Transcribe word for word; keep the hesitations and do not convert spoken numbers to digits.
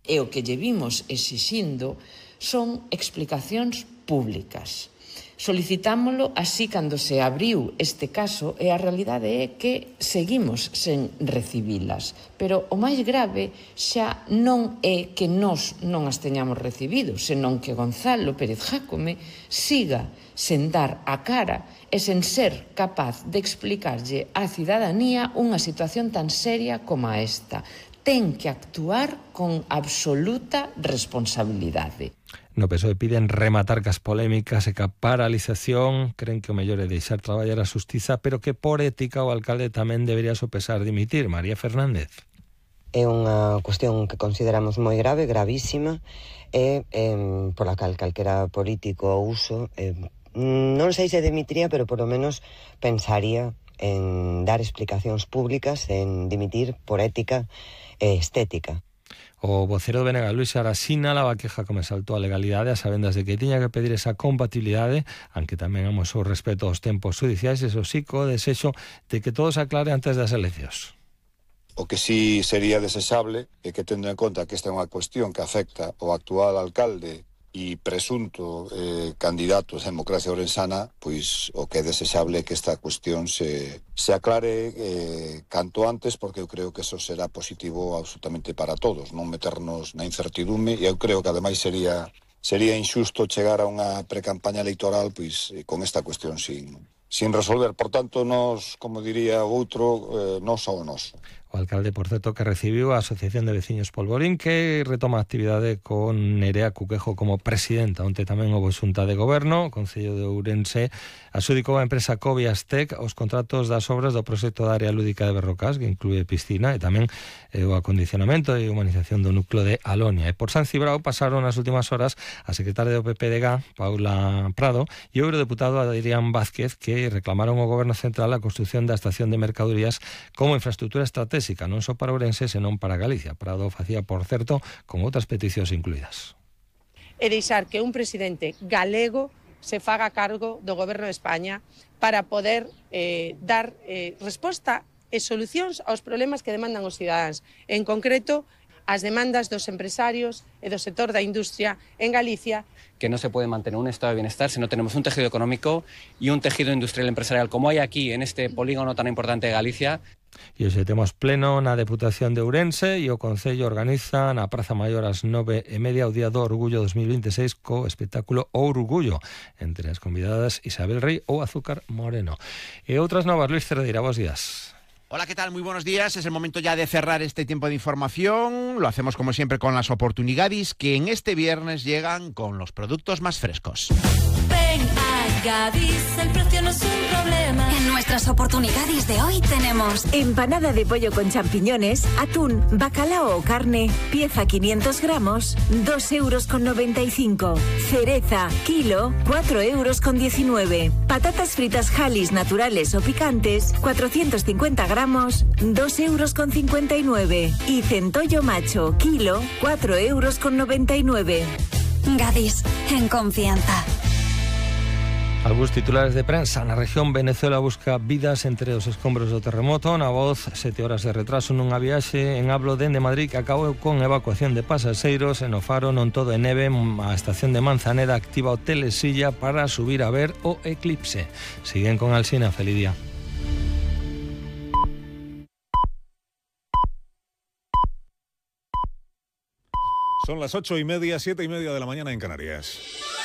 E o que lle vimos exixindo son explicacións públicas. Solicitámolo así cando se abriu este caso e a realidade é que seguimos sen recibilas. Pero o máis grave xa non é que nós non as teñamos recibido, senón que Gonzalo Pérez Jácome siga sen dar a cara e sen ser capaz de explicarlle á cidadanía unha situación tan seria como esta. Ten que actuar con absoluta responsabilidade. No P S O E piden rematar cas polémicas e ca paralización. Creen que o mellor é deixar traballar a xustiza, pero que por ética o alcalde tamén debería sopesar dimitir. María Fernández. É unha cuestión que consideramos moi grave, gravísima, e eh, pola cal calquera político ou uso, eh, non sei se dimitiría, pero por lo menos pensaría en dar explicacións públicas, en dimitir por ética e estética. O vocero do B N G, Luis Sara, sinalaba que Jácome saltou a legalidade a sabendas de que tiña que pedir esa compatibilidade, aunque tamén amosou respeto aos tempos judiciais, eso sí, co desexo de que todo se aclare antes das eleccións. O que sí sería desexable é que, tendo en conta que esta é unha cuestión que afecta ao actual alcalde e presunto eh, candidato de Democracia Ourensana, pois o que é desexable é que esta cuestión se, se aclare eh, canto antes, porque eu creo que eso será positivo absolutamente para todos, non meternos na incertidume, e eu creo que ademais sería sería injusto chegar a unha precampaña electoral pois con esta cuestión sin, sin resolver. Por tanto, nós, como diría outro, eh, nós ao noso. O alcalde, por certo, que recibiu a Asociación de Veciños Polvorín, que retoma a actividade con Nerea Cuquejo como presidenta. Onte tamén houve xunta de goberno. O Concello de Ourense adxudicou a empresa Coviastec os contratos das obras do proxecto da área lúdica de Berrocás, que inclúe piscina e tamén eh, o acondicionamento e humanización do núcleo de Alonia. E por San Cibrao pasaron nas últimas horas a secretaria do P P D G, Paula Prado, e o eurodeputado Adrián Vázquez, que reclamaron ao Goberno Central a construción da estación de mercadorías como infraestructura estratégica, non só para Ourense, senón para Galicia. Prado facía, por certo, con outras peticións incluídas. E deixar que un presidente galego se faga cargo do Goberno de España para poder eh, dar eh, resposta e solucións aos problemas que demandan os cidadáns. En concreto, as demandas dos empresarios e do sector da industria en Galicia. Que no se puede mantener un estado de bienestar si no tenemos un tejido económico y un tejido industrial empresarial como hay aquí en este polígono tan importante de Galicia. E hoxe temos pleno na Deputación de Ourense e o Concello organiza na Praza Maior ás nove e media o Día do Orgullo dos mil veintiséis co espectáculo Orgullo, entre as convidadas Isabel Rey ou Azúcar Moreno. E outras novas, Luis Cerdeira, bons días. Hola, ¿qué tal? Muy buenos días. Es el momento ya de cerrar este tiempo de información. Lo hacemos como siempre con las oportunidades que en este viernes llegan con los productos más frescos. Ven a Gadis, el precio no es un problema. En nuestras oportunidades de hoy tenemos empanada de pollo con champiñones, atún, bacalao o carne, pieza quinientos gramos, dos euros con noventa y cinco. Cereza, kilo, cuatro euros con diecinueve. Patatas fritas Halis naturales o picantes, cuatrocientos cincuenta gramos, dos euros con cincuenta y nueve. Y centollo macho, kilo, cuatro euros con noventa y nueve. Gadis, en confianza. Algúns titulares de prensa. Na región, Venezuela busca vidas entre os escombros do terremoto. Na Voz, sete horas de retraso nunha viaxe en Ablo dende Madrid que acabou con evacuación de pasaxeiros. En o Faro non todo é neve. A estación de Manzaneda activa o telesilla para subir a ver o eclipse. Siguen con Alsina, feliz día. Son las ocho y media, siete y media de la mañana en Canarias.